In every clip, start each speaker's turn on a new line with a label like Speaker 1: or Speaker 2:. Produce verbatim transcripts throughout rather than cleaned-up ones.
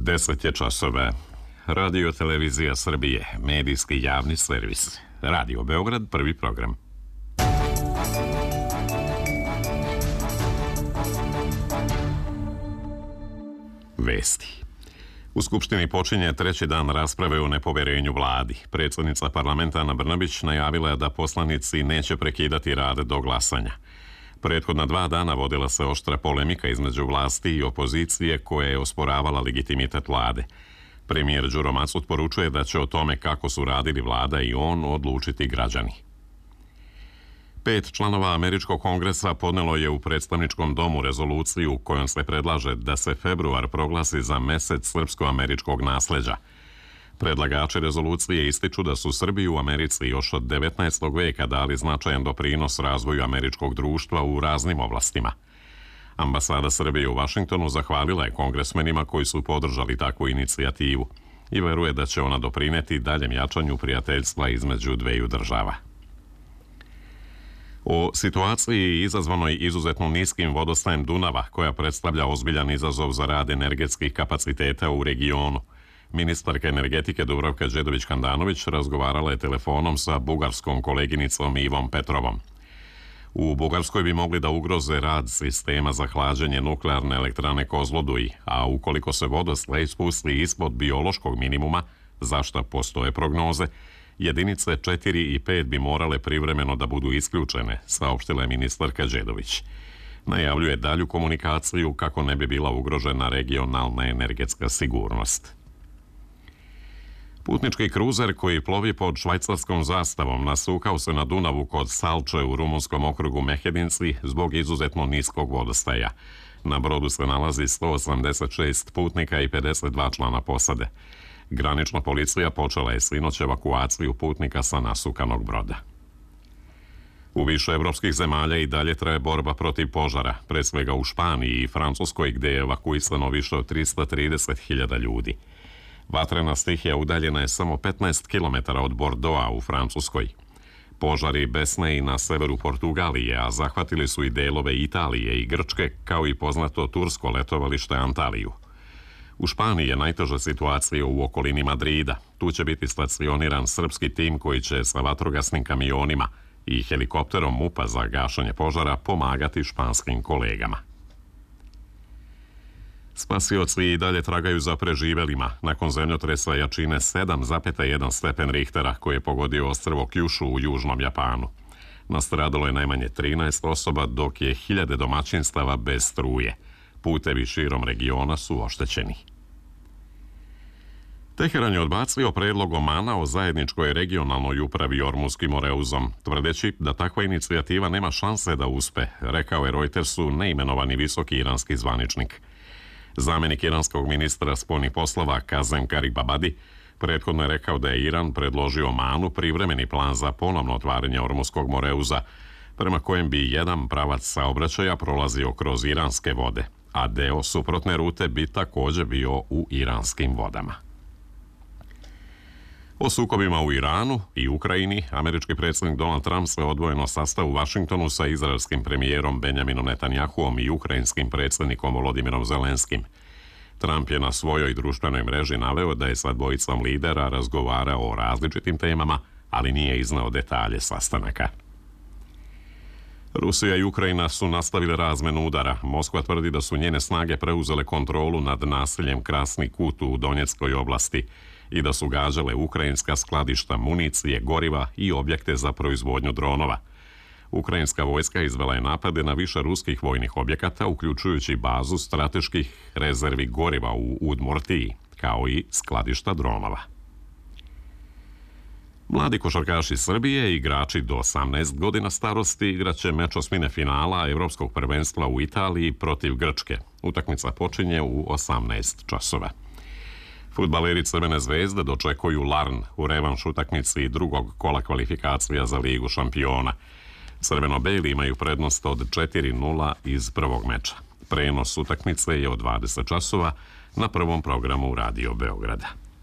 Speaker 1: Deset je časova. Radio Televizija Srbije, medijski javni servis. Radio Beograd, prvi program. Vesti. U Skupštini počinje treći dan rasprave o nepoverenju vladi. Predsjednica parlamenta Ana Brnabić najavila je da poslanici neće prekidati rad do glasanja. Prethodna dva dana vodila se oštra polemika između vlasti i opozicije koja je osporavala legitimitet vlade. Premijer Đuro Macut poručuje da će o tome kako su radili vlada i on odlučiti građani. Pet članova Američkog kongresa podnelo je u predstavničkom domu rezoluciju kojom se predlaže da se februar proglasi za mesec srpsko-američkog nasleđa. Predlagači rezolucije ističu da su Srbi u Americi još od devetnaestog veka dali značajan doprinos razvoju američkog društva u raznim oblastima. Ambasada Srbije u Vašingtonu zahvalila je kongresmenima koji su podržali takvu inicijativu i veruje da će ona doprineti daljem jačanju prijateljstva između dveju država. O situaciji izazvanoj izuzetno niskim vodostajem Dunava, koja predstavlja ozbiljan izazov za rad energetskih kapaciteta u regionu, ministarka energetike Dubravka Đedović-Handanović razgovarala je telefonom sa bugarskom koleginicom Ivom Petrovom. U Bugarskoj bi mogli da ugroze rad sistema za hlađenje nuklearne elektrane Kozloduj, a ukoliko se vodostaj spusti ispod biološkog minimuma, za šta postoje prognoze, jedinice četiri i pet bi morale privremeno da budu isključene, saopštila je ministarka Đedović. Najavljuje dalju komunikaciju kako ne bi bila ugrožena regionalna energetska sigurnost. Putnički kruzer koji plovi pod švajcarskom zastavom nasukao se na Dunavu kod Salče u rumunskom okrugu Mehedinci zbog izuzetno niskog vodostaja. Na brodu se nalazi sto osamdeset šest putnika i pedeset dva člana posade. Granična policija počela je sinoć evakuaciju putnika sa nasukanog broda. U više evropskih zemalja i dalje traje borba protiv požara, pre svega u Španiji i Francuskoj gdje je evakuisano više od trista trideset hiljada ljudi. Vatrena stihija udaljena je samo petnaest kilometara od Bordeauxa u Francuskoj. Požari besne i na severu Portugalije, a zahvatili su i delove Italije i Grčke, kao i poznato tursko letovalište Antaliju. U Španiji je najteža situacija u okolini Madrida. Tu će biti stacioniran srpski tim koji će sa vatrogasnim kamionima i helikopterom MUP-a za gašenje požara pomagati španskim kolegama. Spasioci i dalje tragaju za preživelima nakon zemljotresa jačine sedam zarez jedan stepen Richtera koji je pogodio ostrvo Kjušu u južnom Japanu. Nastradalo je najmanje trinaest osoba, dok je hiljade domaćinstava bez struje. Putevi širom regiona su oštećeni. Teheran je odbacio predlog Omana o zajedničkoj regionalnoj upravi Ormuškim Moreuzom, tvrdeći da takva inicijativa nema šanse da uspe, rekao je Reutersu neimenovani visoki iranski zvaničnik. Zamenik iranskog ministra spoljnih poslova Kazem Garibabadi prethodno je rekao da je Iran predložio Omanu privremeni plan za ponovno otvaranje Ormuškog Moreuza, prema kojem bi jedan pravac saobraćaja prolazio kroz iranske vode, a deo suprotne rute bi također bio u iranskim vodama. O sukobima u Iranu i Ukrajini američki predsjednik Donald Trump se odvojeno sastao u Vašingtonu sa izraelskim premijerom Benjaminom Netanjahuom i ukrajinskim predsjednikom Volodimirom Zelenskim. Trump je na svojoj društvenoj mreži naveo da je sa dvojicom lidera razgovarao o različitim temama, ali nije izneo detalje sastanaka. Rusija i Ukrajina su nastavile razmenu udara. Moskva tvrdi da su njene snage preuzele kontrolu nad naseljem Krasni Kut u Donjeckoj oblasti i da su gađale ukrajinska skladišta municije, goriva i objekte za proizvodnju dronova. Ukrajinska vojska izvela je napade na više ruskih vojnih objekata, uključujući bazu strateških rezervi goriva u Udmurtiji, kao i skladišta dronova. Mladi košarkaši Srbije, igrači do osamnaest godina starosti, igraće meč osmine finala Evropskog prvenstva u Italiji protiv Grčke. Utakmica počinje u osamnaest časova. Fudbaleri Crvene zvezde dočekuju Larn u revanš utakmici drugog kola kvalifikacija za Ligu šampiona. Crveno-beli imaju prednost od četiri nula iz prvog meča. Prenos utakmice je od dvadeset časova na prvom programu Radio Beograda.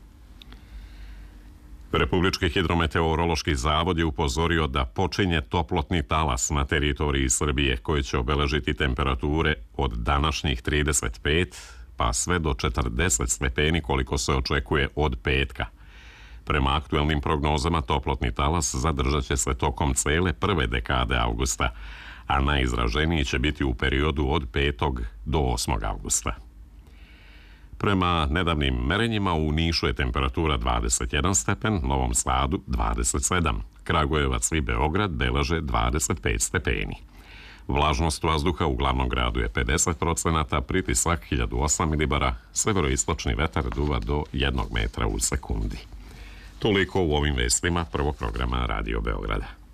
Speaker 1: Republički hidrometeorološki zavod je upozorio da počinje toplotni talas na teritoriji Srbije koji će obeležiti temperature od današnjih trideset pet pa sve do četrdeset stepeni koliko se očekuje od petka. Prema aktuelnim prognozama toplotni talas zadržat će se tokom cele prve dekade avgusta, a najizraženiji će biti u periodu od petog do osmog avgusta. Prema nedavnim merenjima u Nišu je temperatura dvadeset jedan stepen, Novom Sadu dvadeset sedam, Kragujevac i Beograd beleže dvadeset pet stepeni. Vlažnost vazduha u glavnom gradu je pedeset procenata, pritisak hiljadu osam milibara, severoistočni vetar duva do jednog metra u sekundi. Toliko u ovim vestima prvog programa Radio Beograda.